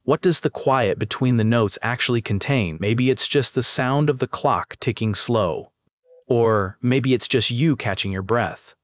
What does the quiet between the notes actually contain? Maybe it's just the sound of the clock ticking slow. Or maybe it's just you catching your breath.